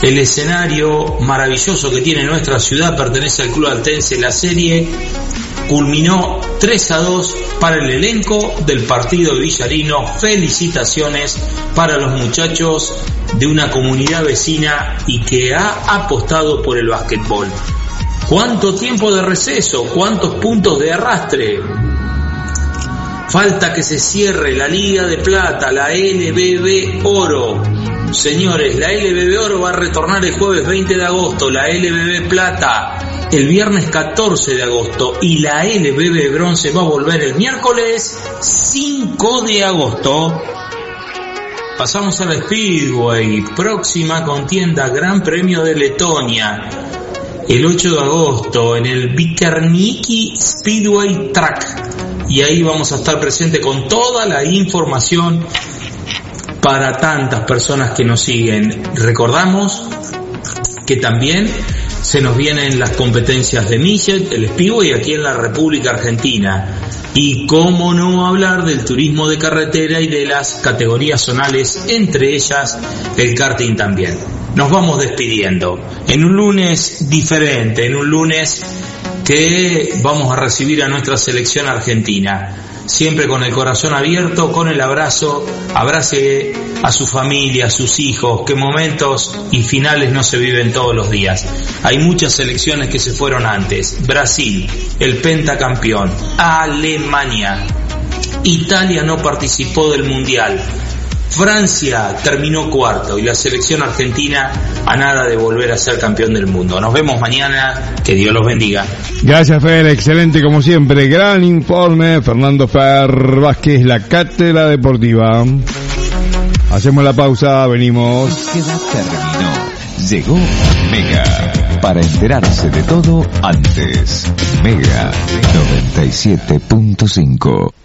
El escenario maravilloso que tiene nuestra ciudad pertenece al Club Altense. La serie culminó 3-2 para el elenco del partido de Villarino. Felicitaciones para los muchachos de una comunidad vecina y que ha apostado por el básquetbol. ¿Cuánto tiempo de receso? ¿Cuántos puntos de arrastre? Falta que se cierre la Liga de Plata, la LBB Oro. Señores, la LBB Oro va a retornar el jueves 20 de agosto, la LBB Plata el viernes 14 de agosto y la LBB Bronce va a volver el miércoles 5 de agosto. Pasamos a la Speedway, próxima contienda, Gran Premio de Letonia, el 8 de agosto en el Vikerniki Speedway Track. Y ahí vamos a estar presentes con toda la información para tantas personas que nos siguen. Recordamos que también se nos vienen las competencias de Millet, el Speedway aquí en la República Argentina. Y cómo no hablar del turismo de carretera y de las categorías zonales, entre ellas el karting también. Nos vamos despidiendo en un lunes diferente, en un lunes que vamos a recibir a nuestra selección argentina. Siempre con el corazón abierto, con el abrazo, abrace a su familia, a sus hijos, que momentos y finales no se viven todos los días. Hay muchas selecciones que se fueron antes. Brasil, el pentacampeón, Alemania, Italia no participó del Mundial, Francia terminó cuarto y la selección argentina a nada de volver a ser campeón del mundo. Nos vemos mañana, que Dios los bendiga. Gracias, Fer, excelente como siempre, gran informe. Fernando Fer Vázquez, la Cátedra Deportiva. Hacemos la pausa, venimos. Búsqueda terminó. Llegó Mega, para enterarse de todo antes. Mega 97.5.